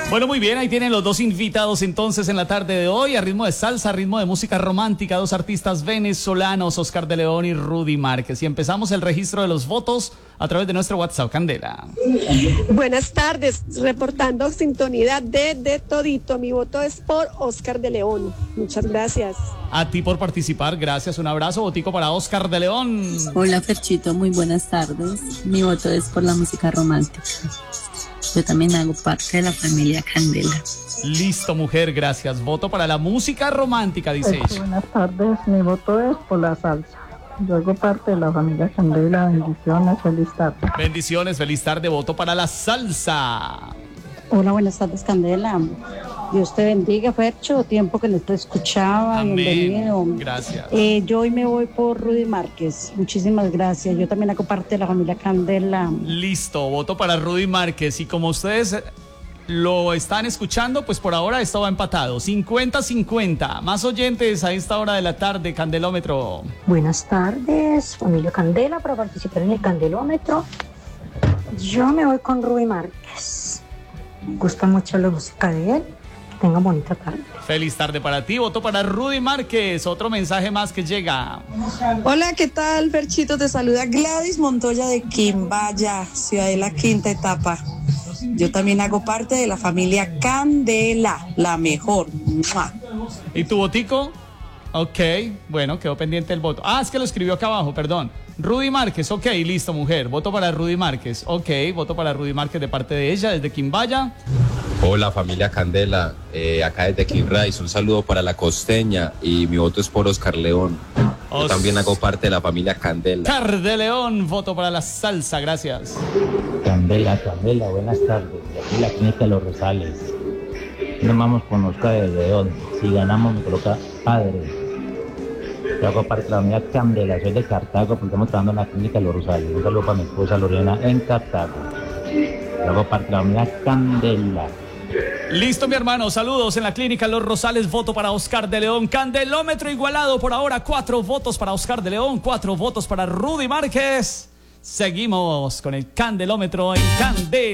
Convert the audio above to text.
Bueno, muy bien, ahí tienen los dos invitados entonces en la tarde de hoy, a ritmo de salsa, a ritmo de música romántica, dos artistas venezolanos, Oscar de León y Rudy Márquez. Y empezamos el registro de los votos a través de nuestro WhatsApp, Candela. Buenas tardes, reportando sintonía de Todito. Mi voto es por Oscar de León. Muchas gracias. A ti por participar, gracias, un abrazo, votico para Oscar de León. Hola Ferchito, muy buenas tardes. Mi voto es por la música romántica. Yo también hago parte de la familia Candela. Listo, mujer, gracias. Voto para la música romántica, dice ella. Buenas tardes, mi voto es por la salsa. Yo hago parte de la familia Candela. Bendiciones, feliz tarde. Bendiciones, feliz tarde, voto para la salsa. Hola, buenas tardes, Candela. Dios te bendiga, Fercho. Tiempo que no te escuchaba. Amén. Bienvenido. Gracias. Yo hoy me voy por Rudy Márquez. Muchísimas gracias. Yo también hago parte de la familia Candela. Listo, voto para Rudy Márquez. Y como ustedes lo están escuchando, pues por ahora esto va empatado. 50-50. Más oyentes a esta hora de la tarde, Candelómetro. Buenas tardes, familia Candela, para participar en el Candelómetro. Yo me voy con Rudy Márquez. Me gusta mucho la música de él. Tenga bonita tarde. Feliz tarde para ti, voto para Rudy Márquez. Otro mensaje más que llega. Hola, ¿qué tal, Ferchito? Te saluda Gladys Montoya de Quimbaya, Ciudad de la Quinta Etapa. Yo también hago parte de la familia Candela, la mejor. ¡Mua! ¿Y tu votico? Ok, bueno, quedó pendiente el voto. Ah, es que lo escribió acá abajo, perdón. Rudy Márquez, ok, listo, mujer. Voto para Rudy Márquez. Ok, voto para Rudy Márquez de parte de ella, desde Quimbaya. Hola familia Candela, acá desde Quinrais, un saludo para la costeña y mi voto es por Oscar León. Yo también hago parte de la familia Candela. Oscar de León, voto para la salsa, gracias. Candela, buenas tardes. De aquí la clínica Los Rosales. Nos vamos con Oscar de León. Si ganamos me coloca padre. Yo hago parte de la familia Candela, soy de Cartago, porque estamos trabajando en la clínica Los Rosales. Un saludo para mi esposa Lorena en Cartago. Yo hago parte de la familia Candela. Listo, mi hermano, saludos en la clínica Los Rosales, voto para Oscar de León. Candelómetro igualado por ahora, 4 votos para Oscar de León, 4 votos para Rudy Márquez. Seguimos con el Candelómetro en Candela.